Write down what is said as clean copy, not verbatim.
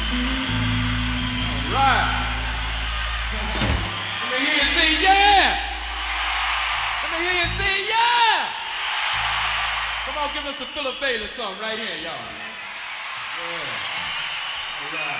All right. Let me hear you say yeah. Let me hear you say yeah. Come on, give us the Philip Bailey song right here, y'all. Yeah. All right.